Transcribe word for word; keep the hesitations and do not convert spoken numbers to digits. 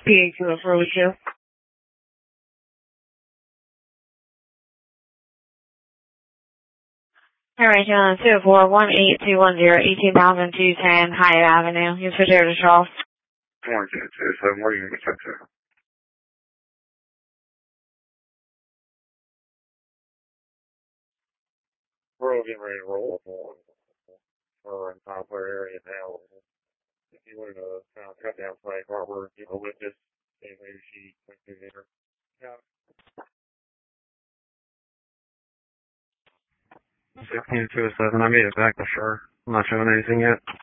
P A two oh four two. Alright, John, two four one eight two one zero eighteen thousand two ten Hyatt Avenue. You switch over to Charles. one two two seven, what are you going to check to? We're all getting ready to roll for We're in Poplar area now. If you wanted to kind of cut down Frank Harbor, give a witness, see maybe she went through there. Yeah. sixteen two oh seven, I made it back to Shore. I'm not showing anything yet.